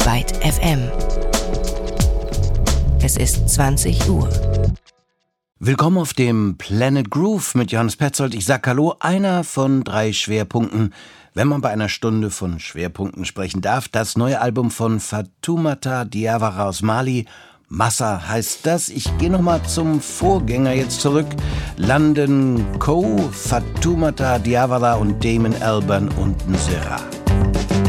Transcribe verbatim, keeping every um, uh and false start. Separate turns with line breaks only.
Byte F M. Es ist zwanzig Uhr.
Willkommen auf dem Planet Groove mit Johannes Petzold. Ich sag Hallo, einer von drei Schwerpunkten, wenn man bei einer Stunde von Schwerpunkten sprechen darf. Das neue Album von Fatoumata Diawara aus Mali. Massa heißt das. Ich gehe nochmal zum Vorgänger jetzt zurück. London Co., Fatoumata Diawara und Damon Albarn und Nsera.